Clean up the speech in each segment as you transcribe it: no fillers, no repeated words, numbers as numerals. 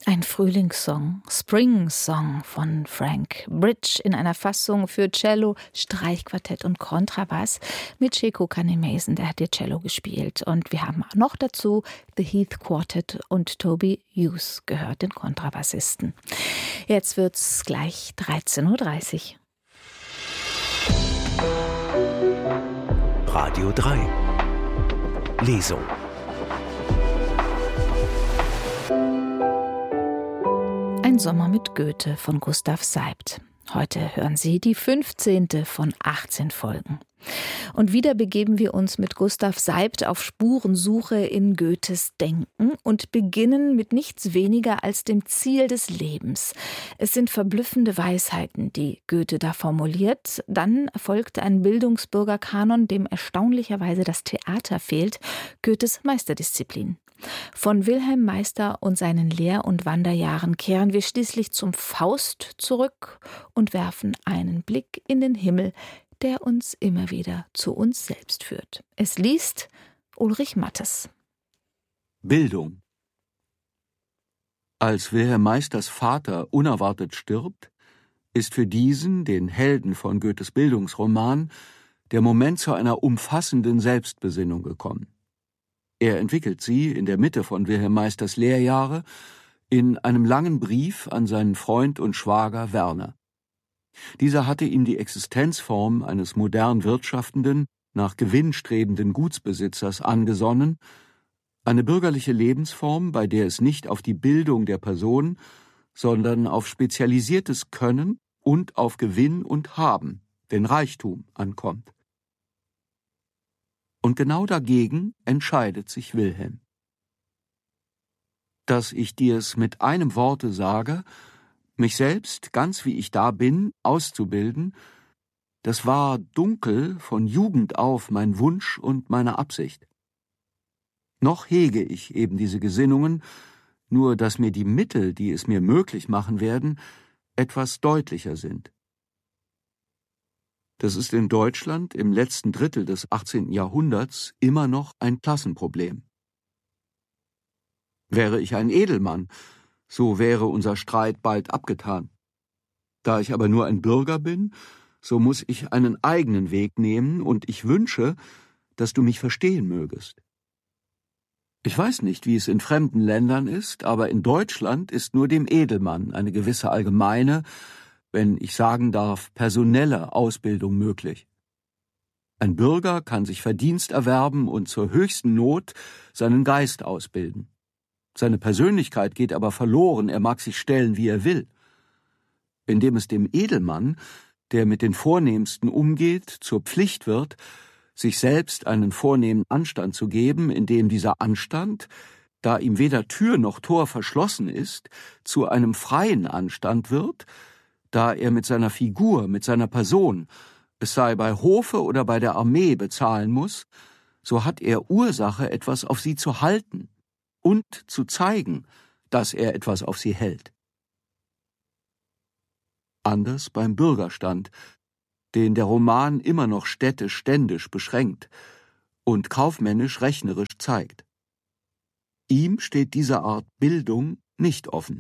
Ein Frühlingssong, Spring Song von Frank Bridge in einer Fassung für Cello, Streichquartett und Kontrabass mit Cheko Kanemason, der hat hier Cello gespielt. Und wir haben noch dazu The Heath Quartet und Toby Hughes gehört, den Kontrabassisten. Jetzt wird's gleich 13:30 Uhr. Radio 3 Lesung. Ein Sommer mit Goethe von Gustav Seibt. Heute hören Sie die 15. von 18 Folgen. Und wieder begeben wir uns mit Gustav Seibt auf Spurensuche in Goethes Denken und beginnen mit nichts weniger als dem Ziel des Lebens. Es sind verblüffende Weisheiten, die Goethe da formuliert. Dann folgt ein Bildungsbürgerkanon, dem erstaunlicherweise das Theater fehlt, Goethes Meisterdisziplin. Von Wilhelm Meister und seinen Lehr- und Wanderjahren kehren wir schließlich zum Faust zurück und werfen einen Blick in den Himmel, der uns immer wieder zu uns selbst führt. Es liest Ulrich Mattes. Bildung. Als Wilhelm Meisters Vater unerwartet stirbt, ist für diesen, den Helden von Goethes Bildungsroman, der Moment zu einer umfassenden Selbstbesinnung gekommen. Er entwickelt sie in der Mitte von Wilhelm Meisters Lehrjahre in einem langen Brief an seinen Freund und Schwager Werner. Dieser hatte ihm die Existenzform eines modern wirtschaftenden, nach Gewinn strebenden Gutsbesitzers angesonnen, eine bürgerliche Lebensform, bei der es nicht auf die Bildung der Person, sondern auf spezialisiertes Können und auf Gewinn und Haben, den Reichtum, ankommt. Und genau dagegen entscheidet sich Wilhelm. Dass ich dir's mit einem Worte sage, mich selbst, ganz wie ich da bin, auszubilden, das war dunkel von Jugend auf mein Wunsch und meine Absicht. Noch hege ich eben diese Gesinnungen, nur dass mir die Mittel, die es mir möglich machen werden, etwas deutlicher sind. Das ist in Deutschland im letzten Drittel des 18. Jahrhunderts immer noch ein Klassenproblem. Wäre ich ein Edelmann, so wäre unser Streit bald abgetan. Da ich aber nur ein Bürger bin, so muss ich einen eigenen Weg nehmen, und ich wünsche, dass du mich verstehen mögest. Ich weiß nicht, wie es in fremden Ländern ist, aber in Deutschland ist nur dem Edelmann eine gewisse allgemeine, wenn ich sagen darf, personelle Ausbildung möglich. Ein Bürger kann sich Verdienst erwerben und zur höchsten Not seinen Geist ausbilden. Seine Persönlichkeit geht aber verloren, er mag sich stellen, wie er will. Indem es dem Edelmann, der mit den Vornehmsten umgeht, zur Pflicht wird, sich selbst einen vornehmen Anstand zu geben, indem dieser Anstand, da ihm weder Tür noch Tor verschlossen ist, zu einem freien Anstand wird, da er mit seiner Figur, mit seiner Person, es sei bei Hofe oder bei der Armee, bezahlen muss, so hat er Ursache, etwas auf sie zu halten und zu zeigen, dass er etwas auf sie hält. Anders beim Bürgerstand, den der Roman immer noch städtisch-ständisch beschränkt und kaufmännisch-rechnerisch zeigt. Ihm steht diese Art Bildung nicht offen.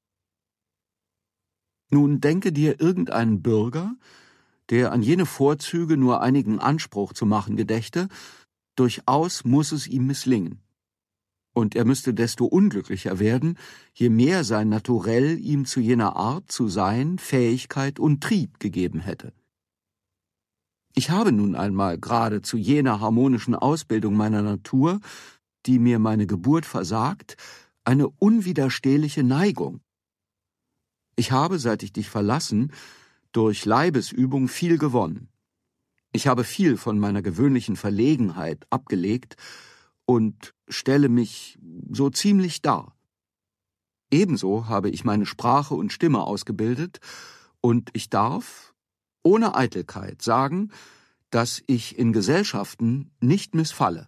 Nun denke dir irgendeinen Bürger, der an jene Vorzüge nur einigen Anspruch zu machen gedächte, durchaus muss es ihm misslingen. Und er müsste desto unglücklicher werden, je mehr sein Naturell ihm zu jener Art zu sein Fähigkeit und Trieb gegeben hätte. Ich habe nun einmal gerade zu jener harmonischen Ausbildung meiner Natur, die mir meine Geburt versagt, eine unwiderstehliche Neigung. Ich habe, seit ich dich verlassen, durch Leibesübung viel gewonnen. Ich habe viel von meiner gewöhnlichen Verlegenheit abgelegt und stelle mich so ziemlich dar. Ebenso habe ich meine Sprache und Stimme ausgebildet, und ich darf, ohne Eitelkeit, sagen, dass ich in Gesellschaften nicht missfalle.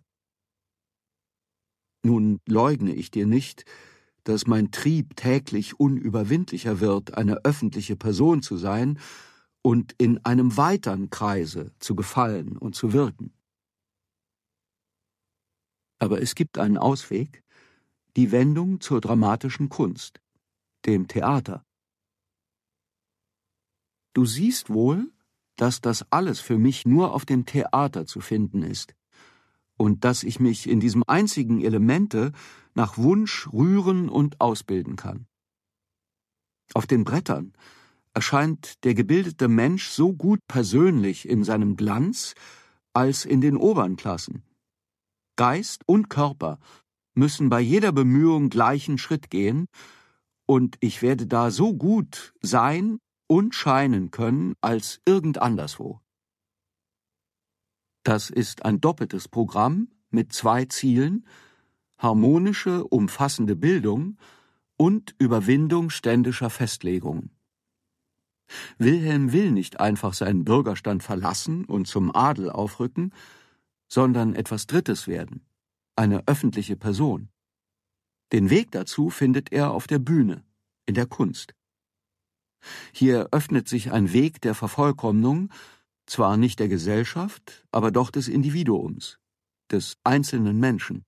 Nun leugne ich dir nicht, dass mein Trieb täglich unüberwindlicher wird, eine öffentliche Person zu sein und in einem weiteren Kreise zu gefallen und zu wirken. Aber es gibt einen Ausweg, die Wendung zur dramatischen Kunst. dem Theater. Du siehst wohl, dass das alles für mich nur auf dem Theater zu finden ist und dass ich mich in diesem einzigen Elemente nach Wunsch rühren und ausbilden kann. Auf den Brettern erscheint der gebildete Mensch so gut persönlich in seinem Glanz als in den oberen Klassen. Geist und Körper müssen bei jeder Bemühung gleichen Schritt gehen, und ich werde da so gut sein und scheinen können als irgend anderswo. Das ist ein doppeltes Programm mit 2 Zielen: harmonische, umfassende Bildung und Überwindung ständischer Festlegungen. Wilhelm will nicht einfach seinen Bürgerstand verlassen und zum Adel aufrücken, sondern etwas Drittes werden, eine öffentliche Person. Den Weg dazu findet er auf der Bühne, in der Kunst. Hier öffnet sich ein Weg der Vervollkommnung, zwar nicht der Gesellschaft, aber doch des Individuums, des einzelnen Menschen.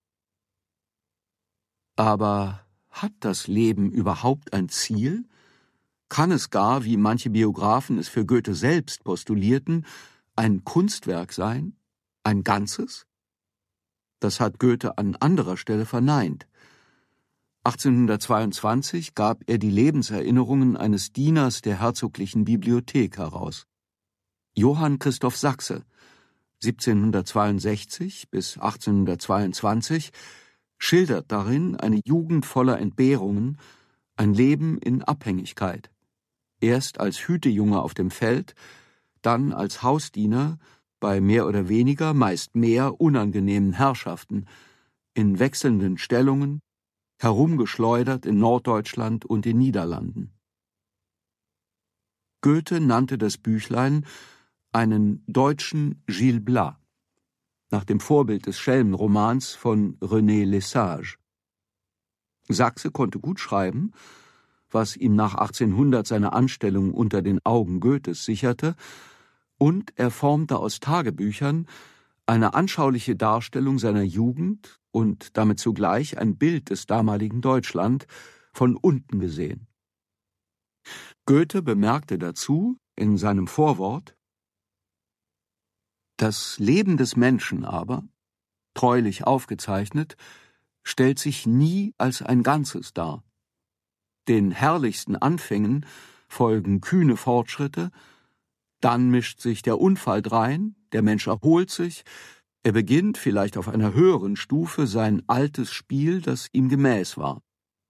Aber hat das Leben überhaupt ein Ziel? Kann es gar, wie manche Biografen es für Goethe selbst postulierten, ein Kunstwerk sein, ein Ganzes? Das hat Goethe an anderer Stelle verneint. 1822 gab er die Lebenserinnerungen eines Dieners der Herzoglichen Bibliothek heraus. Johann Christoph Sachse, 1762 bis 1822, schildert darin eine Jugend voller Entbehrungen, ein Leben in Abhängigkeit. Erst als Hütejunge auf dem Feld, dann als Hausdiener bei mehr oder weniger, meist mehr unangenehmen Herrschaften, in wechselnden Stellungen, herumgeschleudert in Norddeutschland und den Niederlanden. Goethe nannte das Büchlein einen deutschen Gil Blas, nach dem Vorbild des Schelmenromans von René Lesage. Sachse konnte gut schreiben, was ihm nach 1800 seine Anstellung unter den Augen Goethes sicherte, und er formte aus Tagebüchern eine anschauliche Darstellung seiner Jugend und damit zugleich ein Bild des damaligen Deutschland, von unten gesehen. Goethe bemerkte dazu in seinem Vorwort: Das Leben des Menschen aber, treulich aufgezeichnet, stellt sich nie als ein Ganzes dar. Den herrlichsten Anfängen folgen kühne Fortschritte, dann mischt sich der Unfall drein, der Mensch erholt sich, er beginnt vielleicht auf einer höheren Stufe sein altes Spiel, das ihm gemäß war.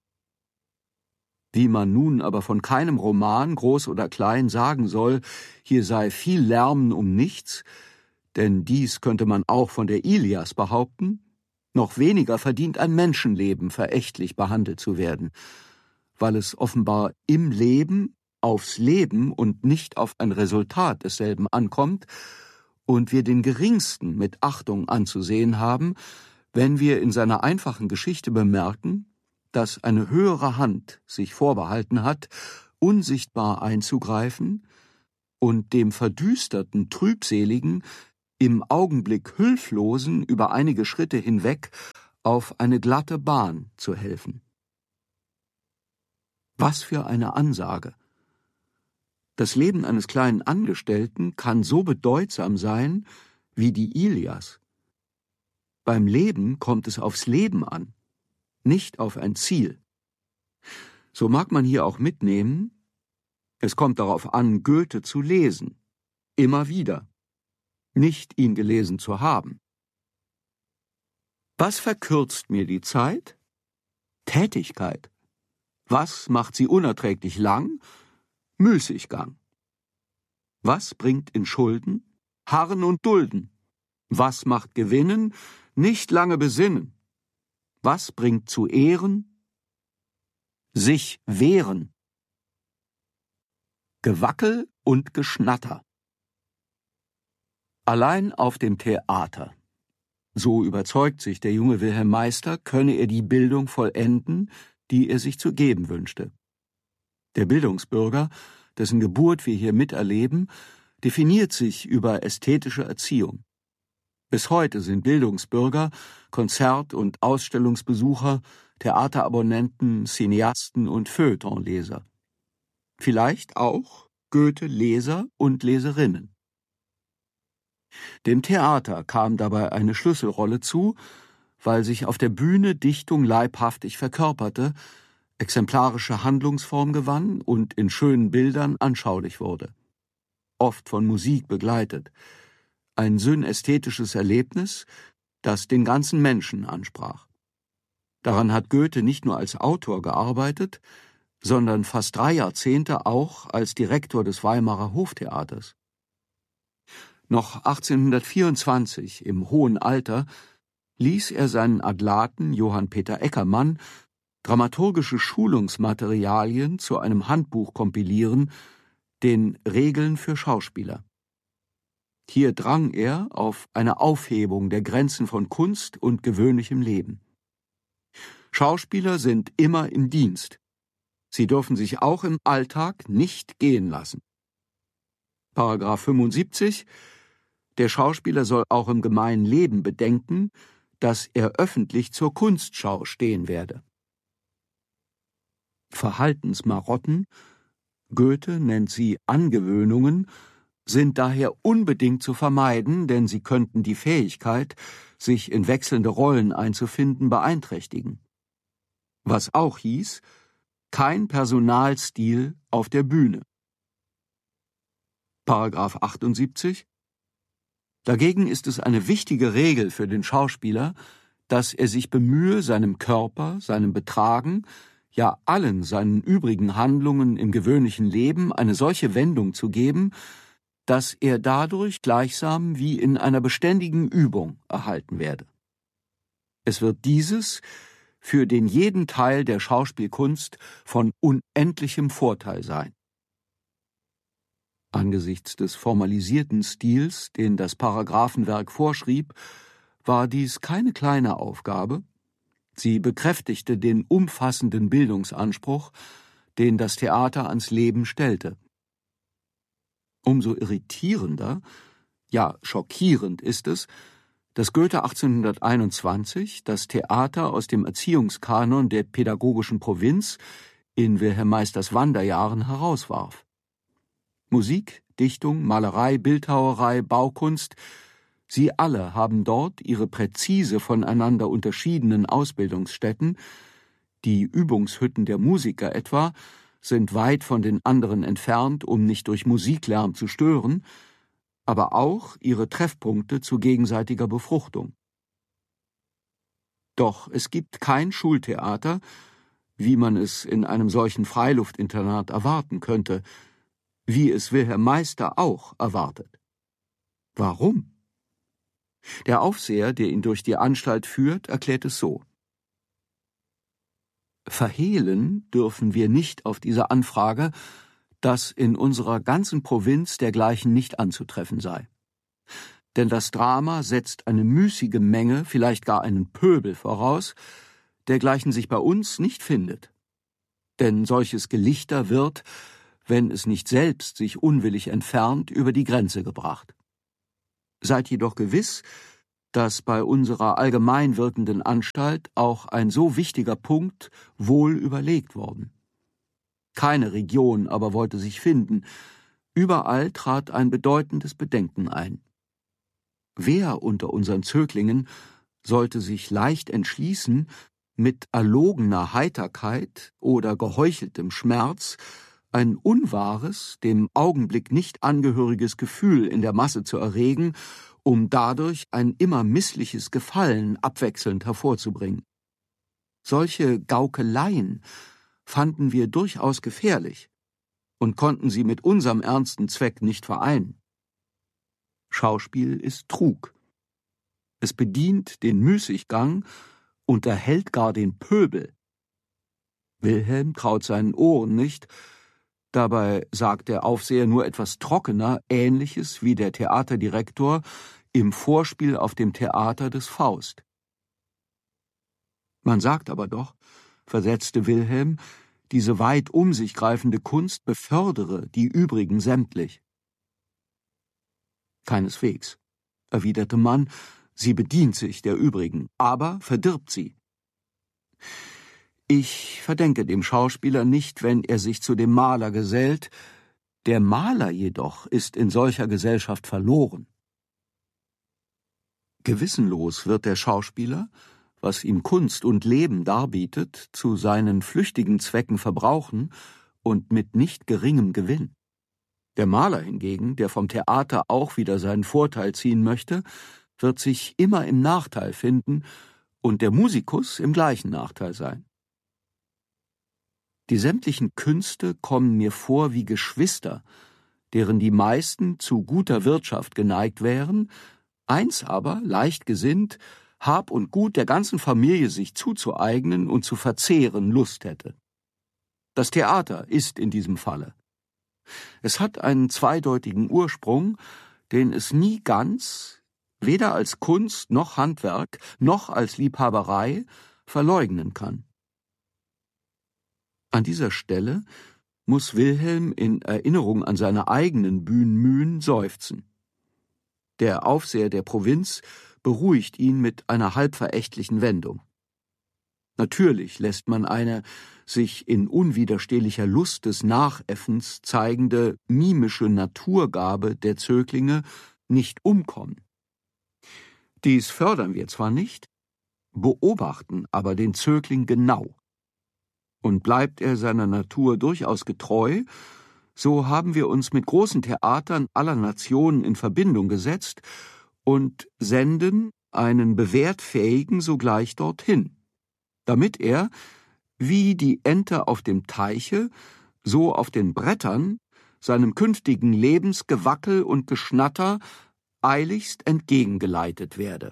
Wie man nun aber von keinem Roman, groß oder klein, sagen soll, hier sei viel Lärmen um nichts, denn dies könnte man auch von der Ilias behaupten, noch weniger verdient ein Menschenleben verächtlich behandelt zu werden, weil es offenbar im Leben aufs Leben und nicht auf ein Resultat desselben ankommt und wir den Geringsten mit Achtung anzusehen haben, wenn wir in seiner einfachen Geschichte bemerken, dass eine höhere Hand sich vorbehalten hat, unsichtbar einzugreifen und dem verdüsterten, trübseligen, im Augenblick Hülflosen über einige Schritte hinweg auf eine glatte Bahn zu helfen. Was für eine Ansage! Das Leben eines kleinen Angestellten kann so bedeutsam sein wie die Ilias. Beim Leben kommt es aufs Leben an, nicht auf ein Ziel. So mag man hier auch mitnehmen, es kommt darauf an, Goethe zu lesen, immer wieder, nicht ihn gelesen zu haben. Was verkürzt mir die Zeit? Tätigkeit. Was macht sie unerträglich lang? Müßiggang. Was bringt in Schulden? Harren und Dulden. Was macht Gewinnen? Nicht lange besinnen. Was bringt zu Ehren? Sich wehren. Gewackel und Geschnatter. Allein auf dem Theater. So überzeugt sich der junge Wilhelm Meister, könne er die Bildung vollenden, die er sich zu geben wünschte. Der Bildungsbürger, dessen Geburt wir hier miterleben, definiert sich über ästhetische Erziehung. Bis heute sind Bildungsbürger, Konzert- und Ausstellungsbesucher, Theaterabonnenten, Cineasten und Feuilletonleser. Vielleicht auch Goethe-Leser und Leserinnen. Dem Theater kam dabei eine Schlüsselrolle zu, weil sich auf der Bühne Dichtung leibhaftig verkörperte, exemplarische Handlungsform gewann und in schönen Bildern anschaulich wurde. Oft von Musik begleitet. Ein synästhetisches Erlebnis, das den ganzen Menschen ansprach. Daran hat Goethe nicht nur als Autor gearbeitet, sondern fast 3 Jahrzehnte auch als Direktor des Weimarer Hoftheaters. Noch 1824, im hohen Alter, ließ er seinen Adlaten Johann Peter Eckermann dramaturgische Schulungsmaterialien zu einem Handbuch kompilieren, den Regeln für Schauspieler. Hier drang er auf eine Aufhebung der Grenzen von Kunst und gewöhnlichem Leben. Schauspieler sind immer im Dienst. Sie dürfen sich auch im Alltag nicht gehen lassen. Paragraph 75: Der Schauspieler soll auch im gemeinen Leben bedenken, dass er öffentlich zur Kunstschau stehen werde. Verhaltensmarotten, Goethe nennt sie Angewöhnungen, sind daher unbedingt zu vermeiden, denn sie könnten die Fähigkeit, sich in wechselnde Rollen einzufinden, beeinträchtigen. Was auch hieß, kein Personalstil auf der Bühne. Paragraph 78: Dagegen ist es eine wichtige Regel für den Schauspieler, dass er sich bemühe, seinem Körper, seinem Betragen, ja allen seinen übrigen Handlungen im gewöhnlichen Leben eine solche Wendung zu geben, dass er dadurch gleichsam wie in einer beständigen Übung erhalten werde. Es wird dieses für den jeden Teil der Schauspielkunst von unendlichem Vorteil sein. Angesichts des formalisierten Stils, den das Paragraphenwerk vorschrieb, war dies keine kleine Aufgabe. Sie bekräftigte den umfassenden Bildungsanspruch, den das Theater ans Leben stellte. Umso irritierender, ja schockierend ist es, dass Goethe 1821 das Theater aus dem Erziehungskanon der pädagogischen Provinz in Wilhelm Meisters Wanderjahren herauswarf. Musik, Dichtung, Malerei, Bildhauerei, Baukunst, sie alle haben dort ihre präzise voneinander unterschiedenen Ausbildungsstätten, die Übungshütten der Musiker etwa, sind weit von den anderen entfernt, um nicht durch Musiklärm zu stören, aber auch ihre Treffpunkte zu gegenseitiger Befruchtung. Doch es gibt kein Schultheater, wie man es in einem solchen Freiluftinternat erwarten könnte, wie es Wilhelm Meister auch erwartet. Warum? Der Aufseher, der ihn durch die Anstalt führt, erklärt es so: Verhehlen dürfen wir nicht auf diese Anfrage, dass in unserer ganzen Provinz dergleichen nicht anzutreffen sei. Denn das Drama setzt eine müßige Menge, vielleicht gar einen Pöbel voraus, dergleichen sich bei uns nicht findet. Denn solches Gelichter wird, wenn es nicht selbst sich unwillig entfernt, über die Grenze gebracht. Seid jedoch gewiss, dass bei unserer allgemein wirkenden Anstalt auch ein so wichtiger Punkt wohl überlegt worden. Keine Region aber wollte sich finden, überall trat ein bedeutendes Bedenken ein. Wer unter unseren Zöglingen sollte sich leicht entschließen, mit erlogener Heiterkeit oder geheucheltem Schmerz ein unwahres, dem Augenblick nicht angehöriges Gefühl in der Masse zu erregen, um dadurch ein immer missliches Gefallen abwechselnd hervorzubringen. Solche Gaukeleien fanden wir durchaus gefährlich und konnten sie mit unserem ernsten Zweck nicht vereinen. Schauspiel ist Trug. Es bedient den Müßiggang, unterhält gar den Pöbel. Wilhelm traut seinen Ohren nicht, dabei sagt der Aufseher nur etwas trockener, Ähnliches wie der Theaterdirektor im Vorspiel auf dem Theater des Faust. Man sagt aber doch, versetzte Wilhelm, diese weit um sich greifende Kunst befördere die übrigen sämtlich. Keineswegs, erwiderte man, sie bedient sich der übrigen, aber verdirbt sie. Ich verdenke dem Schauspieler nicht, wenn er sich zu dem Maler gesellt, der Maler jedoch ist in solcher Gesellschaft verloren. Gewissenlos wird der Schauspieler, was ihm Kunst und Leben darbietet, zu seinen flüchtigen Zwecken verbrauchen und mit nicht geringem Gewinn. Der Maler hingegen, der vom Theater auch wieder seinen Vorteil ziehen möchte, wird sich immer im Nachteil finden und der Musikus im gleichen Nachteil sein. Die sämtlichen Künste kommen mir vor wie Geschwister, deren die meisten zu guter Wirtschaft geneigt wären, eins aber, leicht gesinnt, Hab und Gut der ganzen Familie sich zuzueignen und zu verzehren Lust hätte. Das Theater ist in diesem Falle. Es hat einen zweideutigen Ursprung, den es nie ganz, weder als Kunst noch Handwerk noch als Liebhaberei, verleugnen kann. An dieser Stelle muss Wilhelm in Erinnerung an seine eigenen Bühnenmühen seufzen. Der Aufseher der Provinz beruhigt ihn mit einer halbverächtlichen Wendung. Natürlich lässt man eine sich in unwiderstehlicher Lust des Nachäffens zeigende mimische Naturgabe der Zöglinge nicht umkommen. Dies fördern wir zwar nicht, beobachten aber den Zögling genau. Und bleibt er seiner Natur durchaus getreu, so haben wir uns mit großen Theatern aller Nationen in Verbindung gesetzt und senden einen Bewährtfähigen sogleich dorthin, damit er, wie die Ente auf dem Teiche, so auf den Brettern, seinem künftigen Lebensgewackel und Geschnatter eiligst entgegengeleitet werde.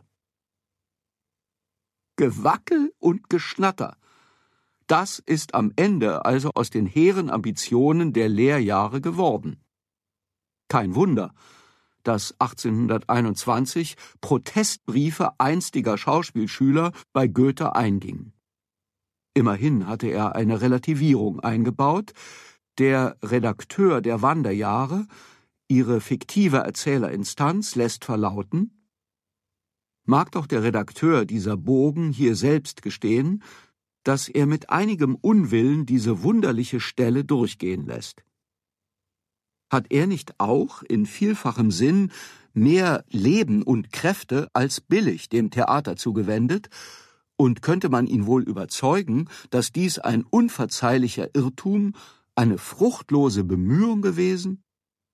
Gewackel und Geschnatter, das ist am Ende also aus den hehren Ambitionen der Lehrjahre geworden. Kein Wunder, dass 1821 Protestbriefe einstiger Schauspielschüler bei Goethe eingingen. Immerhin hatte er eine Relativierung eingebaut. Der Redakteur der Wanderjahre, ihre fiktive Erzählerinstanz, lässt verlauten: Mag doch der Redakteur dieser Bogen hier selbst gestehen, dass er mit einigem Unwillen diese wunderliche Stelle durchgehen lässt. Hat er nicht auch in vielfachem Sinn mehr Leben und Kräfte als billig dem Theater zugewendet, und könnte man ihn wohl überzeugen, dass dies ein unverzeihlicher Irrtum, eine fruchtlose Bemühung gewesen?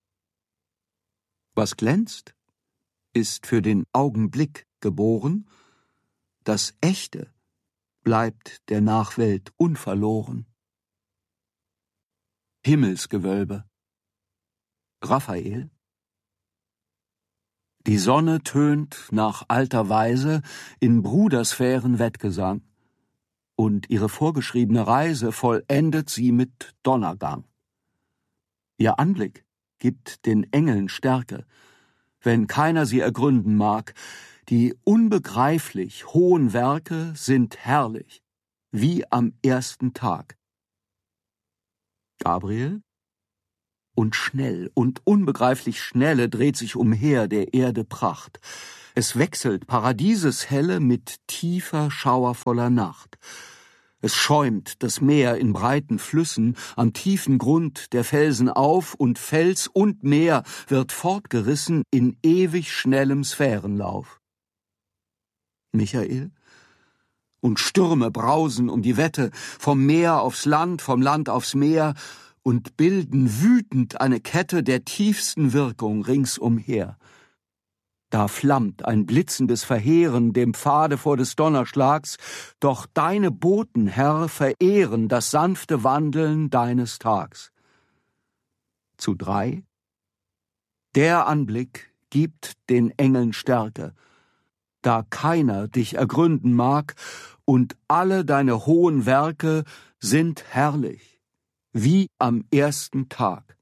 Was glänzt, ist für den Augenblick geboren, das Echte bleibt der Nachwelt unverloren. Himmelsgewölbe. Raphael. Die Sonne tönt nach alter Weise in Brudersphären Wettgesang, und ihre vorgeschriebene Reise vollendet sie mit Donnergang. Ihr Anblick gibt den Engeln Stärke, wenn keiner sie ergründen mag. Die unbegreiflich hohen Werke sind herrlich, wie am ersten Tag. Gabriel? Und schnell und unbegreiflich schnelle dreht sich umher der Erde Pracht. Es wechselt Paradieses Helle mit tiefer, schauervoller Nacht. Es schäumt das Meer in breiten Flüssen am tiefen Grund der Felsen auf, und Fels und Meer wird fortgerissen in ewig schnellem Sphärenlauf. Michael? Und Stürme brausen um die Wette, vom Meer aufs Land, vom Land aufs Meer, und bilden wütend eine Kette der tiefsten Wirkung ringsumher. Da flammt ein blitzendes Verheeren dem Pfade vor des Donnerschlags, doch deine Boten, Herr, verehren das sanfte Wandeln deines Tags. Zu 3. Der Anblick gibt den Engeln Stärke, da keiner dich ergründen mag, und alle deine hohen Werke sind herrlich, wie am ersten Tag.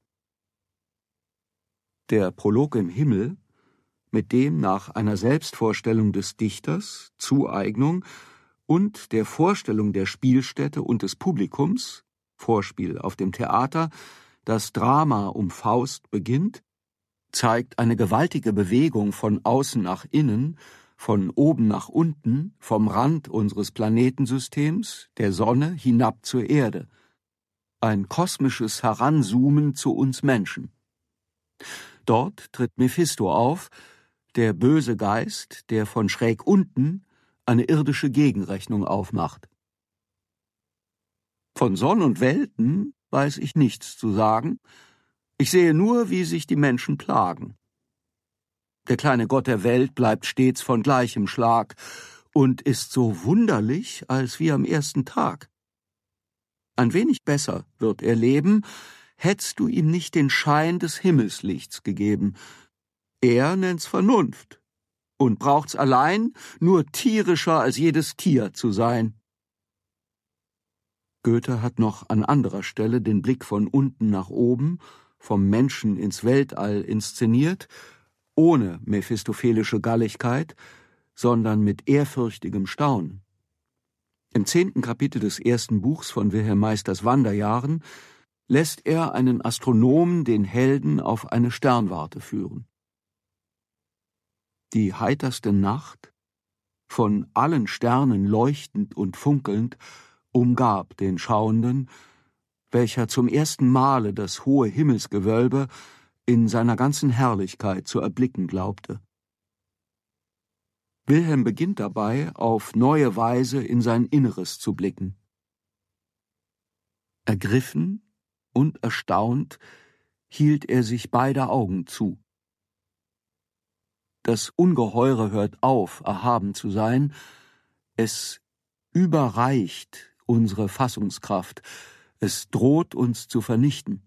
Der Prolog im Himmel, mit dem nach einer Selbstvorstellung des Dichters, Zueignung und der Vorstellung der Spielstätte und des Publikums, Vorspiel auf dem Theater, das Drama um Faust beginnt, zeigt eine gewaltige Bewegung von außen nach innen, von oben nach unten, vom Rand unseres Planetensystems, der Sonne, hinab zur Erde. Ein kosmisches Heranzoomen zu uns Menschen. Dort tritt Mephisto auf, der böse Geist, der von schräg unten eine irdische Gegenrechnung aufmacht. Von Sonn und Welten weiß ich nichts zu sagen, ich sehe nur, wie sich die Menschen plagen. Der kleine Gott der Welt bleibt stets von gleichem Schlag und ist so wunderlich, als wie am ersten Tag. Ein wenig besser wird er leben, hättst du ihm nicht den Schein des Himmelslichts gegeben. Er nennt's Vernunft und braucht's allein, nur tierischer als jedes Tier zu sein. Goethe hat noch an anderer Stelle den Blick von unten nach oben, vom Menschen ins Weltall inszeniert, ohne mephistophelische Galligkeit, sondern mit ehrfürchtigem Staunen. Im 10. Kapitel des ersten Buchs von Wilhelm Meisters Wanderjahren lässt er einen Astronomen, den Helden, auf eine Sternwarte führen. Die heiterste Nacht, von allen Sternen leuchtend und funkelnd, umgab den Schauenden, welcher zum ersten Male das hohe Himmelsgewölbe in seiner ganzen Herrlichkeit zu erblicken glaubte. Wilhelm beginnt dabei, auf neue Weise in sein Inneres zu blicken. Ergriffen und erstaunt hielt er sich beide Augen zu. Das Ungeheure hört auf, erhaben zu sein, es überreicht unsere Fassungskraft, es droht uns zu vernichten.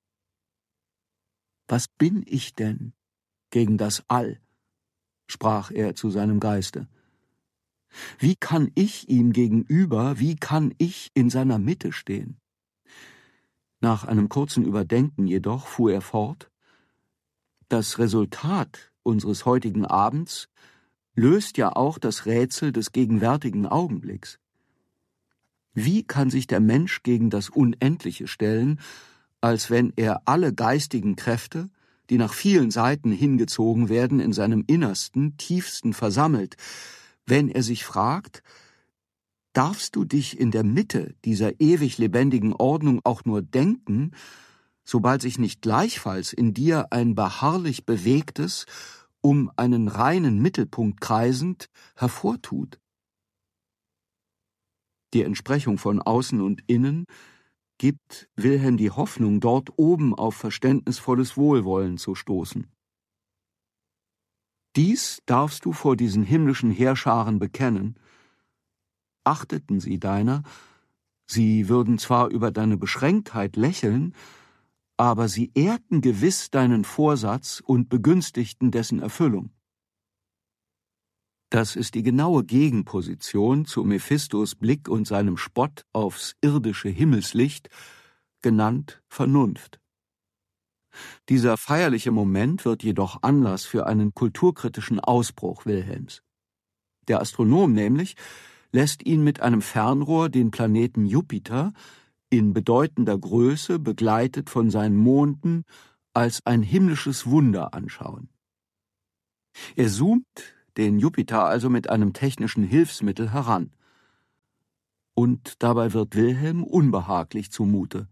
Was bin ich denn gegen das All? Sprach er zu seinem Geiste. Wie kann ich ihm gegenüber, wie kann ich in seiner Mitte stehen? Nach einem kurzen Überdenken jedoch fuhr er fort: Das Resultat unseres heutigen Abends löst ja auch das Rätsel des gegenwärtigen Augenblicks. Wie kann sich der Mensch gegen das Unendliche stellen, als wenn er alle geistigen Kräfte, die nach vielen Seiten hingezogen werden, in seinem Innersten, Tiefsten versammelt, wenn er sich fragt, darfst du dich in der Mitte dieser ewig lebendigen Ordnung auch nur denken, sobald sich nicht gleichfalls in dir ein beharrlich bewegtes, um einen reinen Mittelpunkt kreisend, hervortut? Die Entsprechung von Außen und Innen gibt Wilhelm die Hoffnung, dort oben auf verständnisvolles Wohlwollen zu stoßen. Dies darfst du vor diesen himmlischen Heerscharen bekennen. Achteten sie deiner, sie würden zwar über deine Beschränktheit lächeln, aber sie ehrten gewiss deinen Vorsatz und begünstigten dessen Erfüllung. Das ist die genaue Gegenposition zu Mephistos Blick und seinem Spott aufs irdische Himmelslicht, genannt Vernunft. Dieser feierliche Moment wird jedoch Anlass für einen kulturkritischen Ausbruch Wilhelms. Der Astronom nämlich lässt ihn mit einem Fernrohr den Planeten Jupiter in bedeutender Größe, begleitet von seinen Monden, als ein himmlisches Wunder anschauen. Er zoomt den Jupiter also mit einem technischen Hilfsmittel heran. Und dabei wird Wilhelm unbehaglich zumute.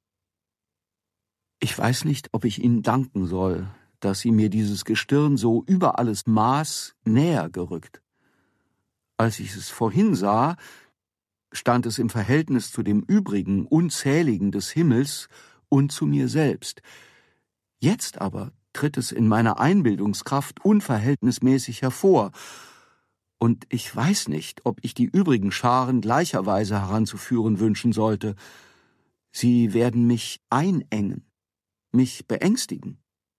Ich weiß nicht, ob ich Ihnen danken soll, dass Sie mir dieses Gestirn so über alles Maß näher gerückt. Als ich es vorhin sah, stand es im Verhältnis zu dem übrigen Unzähligen des Himmels und zu mir selbst. Jetzt aber tritt es in meiner Einbildungskraft unverhältnismäßig hervor, und ich weiß nicht, ob ich die übrigen Scharen gleicherweise heranzuführen wünschen sollte. Sie werden mich einengen, mich beängstigen.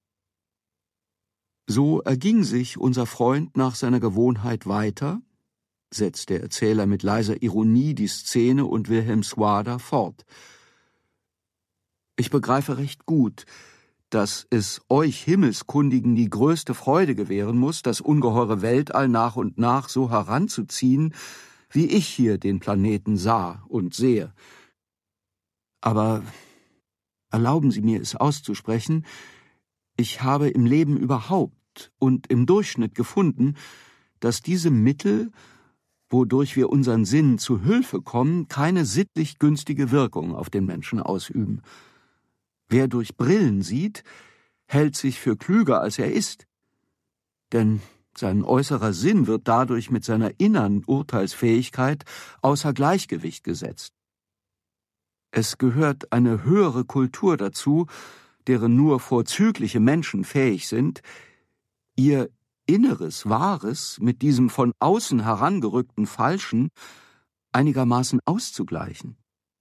So erging sich unser Freund nach seiner Gewohnheit weiter, setzt der Erzähler mit leiser Ironie die Szene und Wilhelm Swader fort. Ich begreife recht gut, dass es euch Himmelskundigen die größte Freude gewähren muss, das ungeheure Weltall nach und nach so heranzuziehen, wie ich hier den Planeten sah und sehe. Aber erlauben Sie mir, es auszusprechen, ich habe im Leben überhaupt und im Durchschnitt gefunden, dass diese Mittel, wodurch wir unseren Sinn zu Hilfe kommen, keine sittlich günstige Wirkung auf den Menschen ausüben. Wer durch Brillen sieht, hält sich für klüger, als er ist. Denn sein äußerer Sinn wird dadurch mit seiner inneren Urteilsfähigkeit außer Gleichgewicht gesetzt. Es gehört eine höhere Kultur dazu, deren nur vorzügliche Menschen fähig sind, ihr inneres Wahres mit diesem von außen herangerückten Falschen einigermaßen auszugleichen.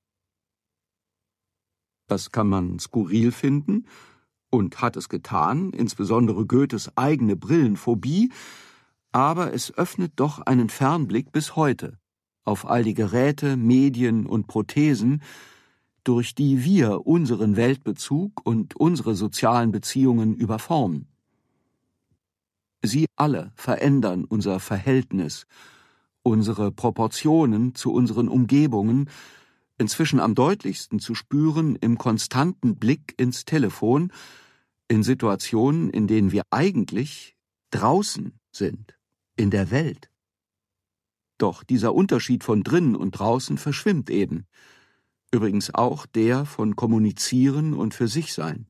Das kann man skurril finden und hat es getan, insbesondere Goethes eigene Brillenphobie, aber es öffnet doch einen Fernblick bis heute auf all die Geräte, Medien und Prothesen, durch die wir unseren Weltbezug und unsere sozialen Beziehungen überformen. Sie alle verändern unser Verhältnis, unsere Proportionen zu unseren Umgebungen, inzwischen am deutlichsten zu spüren im konstanten Blick ins Telefon, in Situationen, in denen wir eigentlich draußen sind, in der Welt. Doch dieser Unterschied von drinnen und draußen verschwimmt eben. Übrigens auch der von Kommunizieren und für sich sein.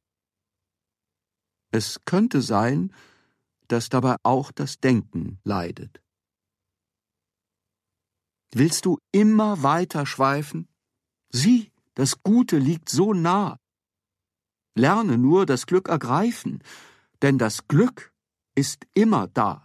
Es könnte sein, dass dabei auch das Denken leidet. Willst du immer weiter schweifen? Sieh, das Gute liegt so nah. Lerne nur das Glück ergreifen, denn das Glück ist immer da.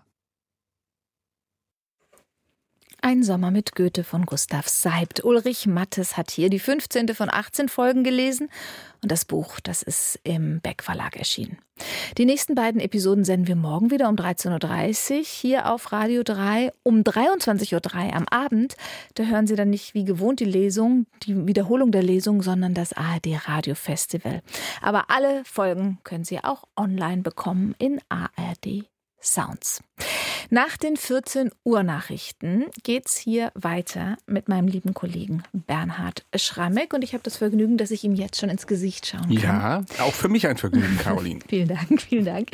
Ein Sommer mit Goethe von Gustav Seibt. Ulrich Mattes hat hier die 15. von 18 Folgen gelesen und das Buch, das ist im Beck Verlag erschienen. Die nächsten beiden Episoden senden wir morgen wieder um 13.30 Uhr hier auf Radio 3. Um 23.03 Uhr am Abend, da hören Sie dann nicht wie gewohnt die Lesung, die Wiederholung der Lesung, sondern das ARD Radio Festival. Aber alle Folgen können Sie auch online bekommen in ARD Sounds. Nach den 14 Uhr Nachrichten geht's hier weiter mit meinem lieben Kollegen Bernhard Schrammeck und ich habe das Vergnügen, dass ich ihm jetzt schon ins Gesicht schauen kann. Ja, auch für mich ein Vergnügen, Caroline. Vielen Dank, vielen Dank.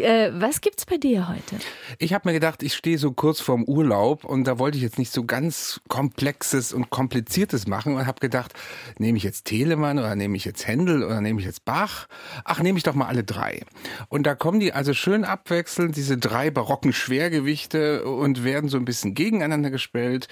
Was gibt's bei dir heute? Ich habe mir gedacht, ich stehe so kurz vorm Urlaub und da wollte ich jetzt nicht so ganz Komplexes und Kompliziertes machen und habe gedacht, nehme ich jetzt Telemann oder nehme ich jetzt Händel oder nehme ich jetzt Bach? Ach, nehme ich doch mal alle drei. Und da kommen die also schön abwechselnd, diese drei barocken Schwergewichte und werden so ein bisschen gegeneinander gestellt,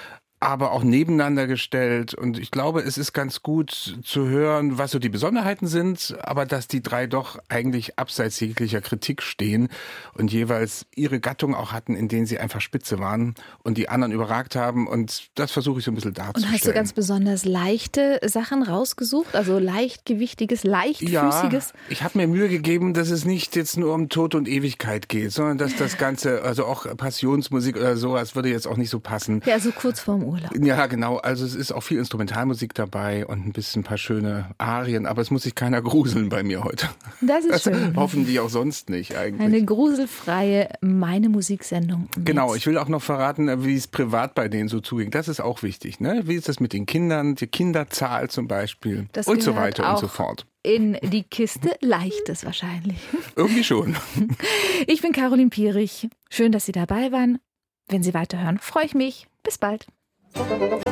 aber auch nebeneinander gestellt. Und ich glaube, es ist ganz gut zu hören, was so die Besonderheiten sind, aber dass die drei doch eigentlich abseits jeglicher Kritik stehen und jeweils ihre Gattung auch hatten, in denen sie einfach spitze waren und die anderen überragt haben. Und das versuche ich so ein bisschen darzustellen. Und hast du ganz besonders leichte Sachen rausgesucht? Also leichtgewichtiges, leichtfüßiges? Ja, ich habe mir Mühe gegeben, dass es nicht jetzt nur um Tod und Ewigkeit geht, sondern dass das Ganze, also auch Passionsmusik oder sowas, würde jetzt auch nicht so passen. Ja, also kurz vorm Urlaub. Ja, genau. Also es ist auch viel Instrumentalmusik dabei und ein paar schöne Arien, aber es muss sich keiner gruseln bei mir heute. Das ist schön. Hoffen die auch sonst nicht eigentlich. Eine gruselfreie Meine Musiksendung. Genau, ich will auch noch verraten, wie es privat bei denen so zuging. Das ist auch wichtig, ne? Wie ist das mit den Kindern, die Kinderzahl zum Beispiel das und so weiter und so fort. In die Kiste Leichtes wahrscheinlich. Irgendwie schon. Ich bin Caroline Pierich. Schön, dass Sie dabei waren. Wenn Sie weiterhören, freue ich mich. Bis bald.